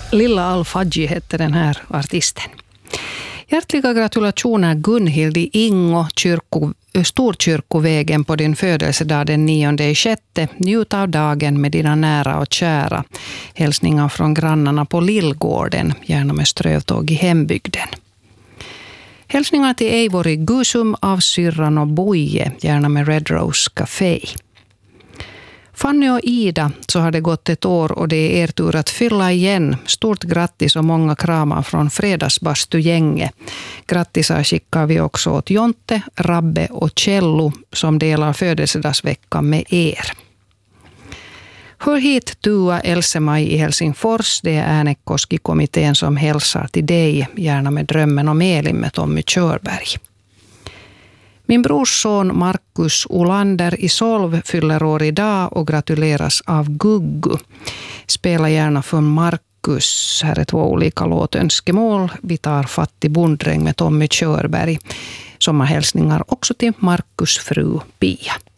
Lilla Al-Fadji hette den här artisten. Hjärtliga gratulationer Gunhild i Ingo Storkyrkovägen på din födelsedag den 9/6. Njut av dagen med dina nära och kära. Hälsningar från grannarna på Lillgården, gärna med strövtåg i hembygden. Hälsningar till Eivor i Gusum av syrran och Boje, gärna med Red Rose Café. Fanny och Ida, så har det gått ett år och det är er tur att fylla igen. Stort grattis och många kramar från fredagsbastugänget. Grattisar skickar vi också åt Jonte, Rabbe och Cello som delar födelsedagsveckan med er. Hör hit Tua Elsemaj i Helsingfors. Det är Äänekoski-kommittén som hälsar till dig, gärna med Drömmen om Elin med Tommy Körberg. Min brors son Markus Olander i Solv fyller år idag och gratuleras av Guggu. Spela gärna för Markus. Här är 2 olika låtönskemål. Vi tar Fattig bonddräng med Tommy Körberg. Sommarhälsningar också till Markus fru Pia.